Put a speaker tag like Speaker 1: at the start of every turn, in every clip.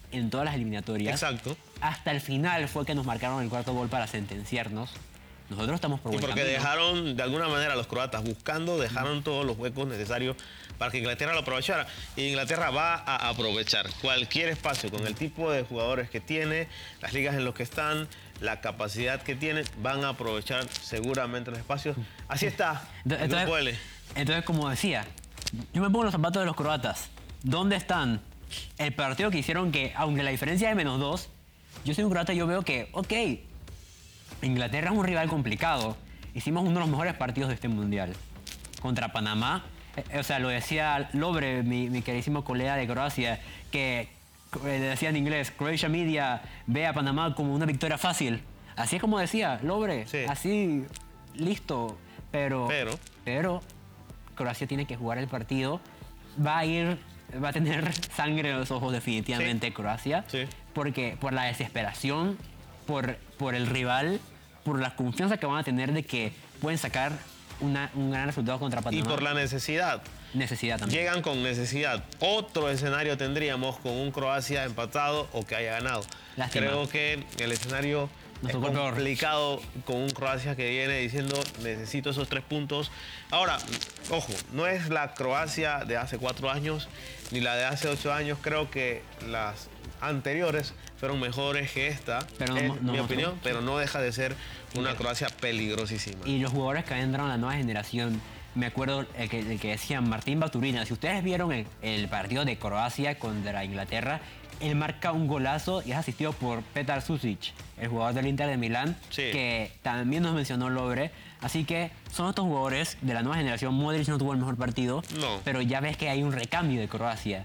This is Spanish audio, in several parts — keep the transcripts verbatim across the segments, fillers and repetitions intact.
Speaker 1: en todas las eliminatorias.
Speaker 2: Exacto.
Speaker 1: Hasta el final fue que nos marcaron el cuarto gol para sentenciarnos. Nosotros estamos por
Speaker 2: Y
Speaker 1: buen
Speaker 2: porque
Speaker 1: camino.
Speaker 2: dejaron, de alguna manera, los croatas buscando, dejaron todos los huecos necesarios para que Inglaterra lo aprovechara. Y Inglaterra va a aprovechar cualquier espacio con el tipo de jugadores que tiene, las ligas en las que están, la capacidad que tiene, van a aprovechar seguramente los espacios. Así está.
Speaker 1: Entonces,
Speaker 2: el grupo L.
Speaker 1: entonces, como decía, yo me pongo en los zapatos de los croatas. ¿Dónde están? El partido que hicieron que, aunque la diferencia es de menos dos, yo soy un croata y yo veo que, ok, Inglaterra es un rival complicado. Hicimos uno de los mejores partidos de este mundial. Contra Panamá. Eh, o sea, lo decía Lobre, mi, mi queridísimo colega de Croacia, que eh, decía en inglés, Croatia Media ve a Panamá como una victoria fácil. Así es como decía Lobre.
Speaker 2: Sí.
Speaker 1: Así, listo. Pero,
Speaker 2: Pero.
Speaker 1: pero Croacia tiene que jugar el partido. Va a ir, va a tener sangre en los ojos definitivamente
Speaker 2: Sí.
Speaker 1: Croacia.
Speaker 2: Sí.
Speaker 1: Porque por la desesperación, por, por el rival, por la confianza que van a tener de que pueden sacar una, un gran resultado contra Panamá.
Speaker 2: Y por la necesidad.
Speaker 1: Necesidad también.
Speaker 2: Llegan con necesidad. Otro escenario tendríamos con un Croacia empatado o que haya ganado.
Speaker 1: Lástima.
Speaker 2: Creo que el escenario
Speaker 1: Nos
Speaker 2: es
Speaker 1: tocó peor.
Speaker 2: complicado con un Croacia que viene diciendo necesito esos tres puntos. Ahora, ojo, no es la Croacia de hace cuatro años ni la de hace ocho años. Creo que las anteriores fueron mejores que esta,
Speaker 1: Pero no-
Speaker 2: en
Speaker 1: no
Speaker 2: mi
Speaker 1: mostró.
Speaker 2: opinión, pero no deja de ser una Croacia peligrosísima.
Speaker 1: Y los jugadores que entraron a la nueva generación, me acuerdo el que, el que decía Martín Baturina, si ustedes vieron el, el partido de Croacia contra Inglaterra, él marca un golazo y es asistido por Petar Susic, el jugador del Inter de Milán,
Speaker 2: Sí.
Speaker 1: que también nos mencionó Lobre. Así que son estos jugadores de la nueva generación. Modric no tuvo el mejor partido,
Speaker 2: No.
Speaker 1: pero ya ves que hay un recambio de Croacia.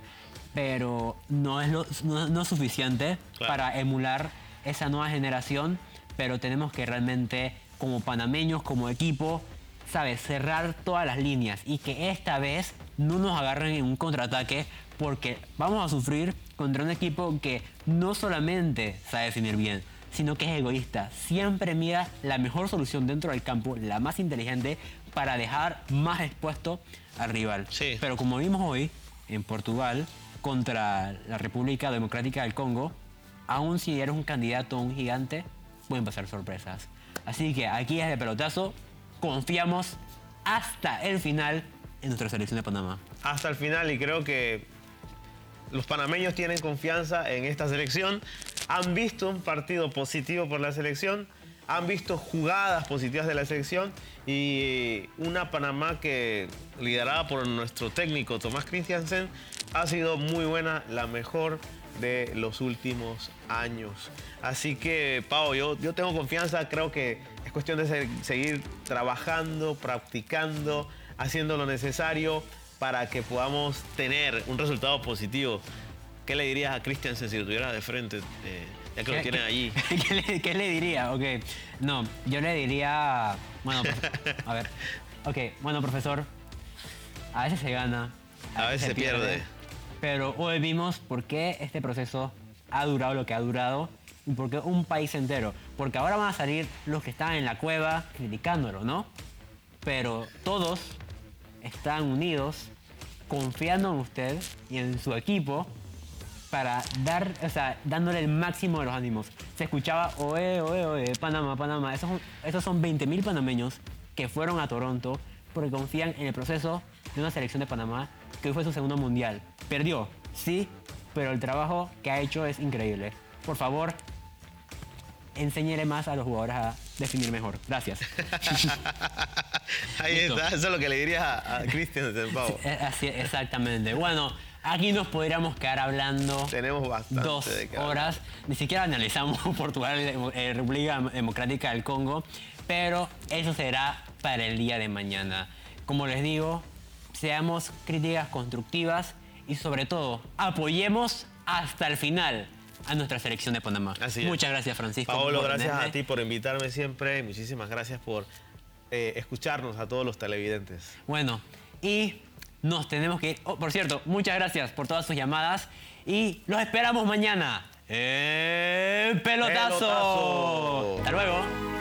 Speaker 1: Pero no es, lo, no, no es suficiente
Speaker 2: Claro.
Speaker 1: para emular esa nueva generación, pero tenemos que realmente, como panameños, como equipo, ¿sabes? Cerrar todas las líneas y que esta vez no nos agarren en un contraataque, porque vamos a sufrir contra un equipo que no solamente sabe definir bien, sino que es egoísta. Siempre mira la mejor solución dentro del campo, la más inteligente, para dejar más expuesto al rival.
Speaker 2: Sí.
Speaker 1: Pero como vimos hoy en Portugal contra la República Democrática del Congo, aún si eres un candidato a un gigante, pueden pasar sorpresas. Así que aquí es de pelotazo, confiamos hasta el final en nuestra selección de Panamá.
Speaker 2: Hasta el final, y creo que los panameños tienen confianza en esta selección. Han visto un partido positivo por la selección, han visto jugadas positivas de la selección y una Panamá que, liderada por nuestro técnico Tomás Christiansen, ha sido muy buena, la mejor de los últimos años. Así que, Pau, yo, yo tengo confianza, creo que es cuestión de se- seguir trabajando, practicando, haciendo lo necesario para que podamos tener un resultado positivo. ¿Qué le dirías a Christiansen si lo tuviera de frente, eh, ya que lo tienen allí?
Speaker 1: ¿Qué le, qué le diría? Ok, no, yo le diría... Bueno, profe- a ver. Ok, bueno, profesor, a veces se gana,
Speaker 2: A veces se pierde.
Speaker 1: Pero hoy vimos por qué este proceso ha durado lo que ha durado y por qué un país entero. Porque ahora van a salir los que están en la cueva criticándolo, ¿no? Pero todos están unidos, confiando en usted y en su equipo para dar, o sea, dándole el máximo de los ánimos. Se escuchaba, oe, oe, oe, Panamá, Panamá. Esos son, esos son veinte mil panameños que fueron a Toronto porque confían en el proceso de una selección de Panamá que hoy fue su segundo mundial. Perdió, sí, pero el trabajo que ha hecho es increíble. Por favor, enséñele más a los jugadores a definir mejor. Gracias.
Speaker 2: Ahí
Speaker 1: Listo.
Speaker 2: está, eso es lo que le dirías a, a Christiansen, Pau.
Speaker 1: Eh, Así, exactamente. Bueno, aquí nos podríamos quedar hablando
Speaker 2: Tenemos bastante
Speaker 1: dos
Speaker 2: de qué hablar.
Speaker 1: horas. Ni siquiera analizamos Portugal, eh, República Democrática del Congo, pero eso será para el día de mañana. Como les digo, seamos críticas constructivas y sobre todo apoyemos hasta el final a nuestra selección de Panamá.
Speaker 2: Así es.
Speaker 1: Muchas gracias, Francisco.
Speaker 2: Paolo,
Speaker 1: por
Speaker 2: gracias
Speaker 1: tenerme.
Speaker 2: a ti por invitarme siempre. Muchísimas gracias por eh, escucharnos a todos los televidentes.
Speaker 1: Bueno, y nos tenemos que ir. Oh, por cierto, muchas gracias por todas sus llamadas y los esperamos mañana en Pelotazo.
Speaker 2: Pelotazo.
Speaker 1: Hasta luego.